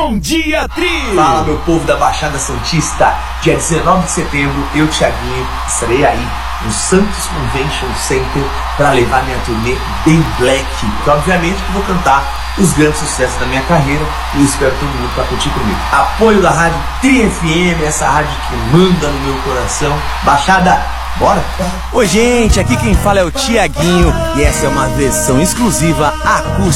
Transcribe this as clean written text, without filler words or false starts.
Bom dia, Tri! Fala, meu povo da Baixada Santista. Dia 19 de setembro, eu, Thiaguinho, estarei aí no Santos Convention Center para levar minha turnê bem black. E obviamente que vou cantar os grandes sucessos da minha carreira e espero todo mundo para curtir comigo. Apoio da Rádio Tri FM, essa rádio que manda no meu coração. Baixada, bora? Oi, gente, aqui quem fala é o Thiaguinho e essa é uma versão exclusiva acústica